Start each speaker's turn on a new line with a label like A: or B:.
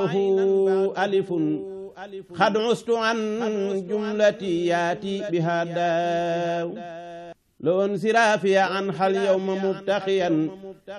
A: ألف قد عست عن جملتي ياتي بها داو لو انصرافي عنها اليوم مبتقيا